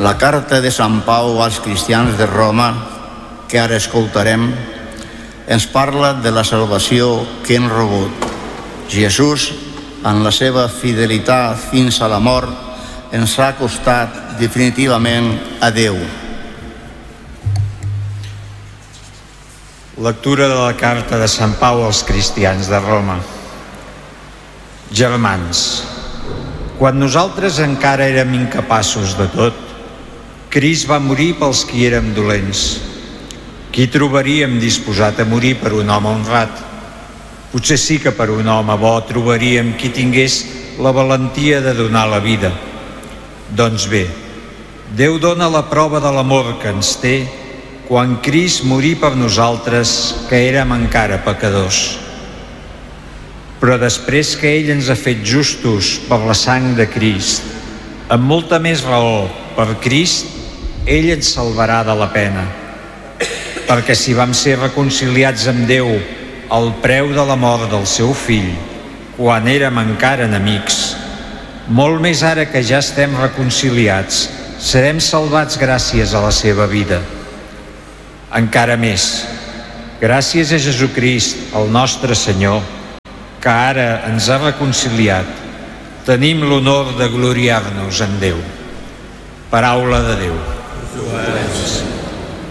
La carta de Sant Pau als cristians de Roma, que ara escoltarem, ens parla de la salvació que hem rebut. Jesús, en la seva fidelitat fins a la mort, ens ha acostat definitivament a Déu. Lectura de la carta de Sant Pau als cristians de Roma. Germans, quan nosaltres encara érem incapaços de tot, Crist va morir pels qui érem dolents. Qui trobaríem disposat a morir per un home honrat? Potser sí que per un home bo trobaríem qui tingués la valentia de donar la vida. Doncs bé, Déu dona la prova de l'amor que ens té quan Crist morí per nosaltres, que érem encara pecadors. Però després que ell ens ha fet justos per la sang de Crist, amb molta més raó, per Crist, ell ens salvarà de la pena. Perquè si vam ser reconciliats amb Déu al preu de la mort del seu fill, quan érem encara enemics, molt més ara que ja estem reconciliats, serem salvats gràcies a la seva vida. Encara més, gràcies a Jesucrist, el nostre Senyor, que ara ens ha reconciliat, tenim l'honor de gloriar-nos en Déu. Paraula de Déu.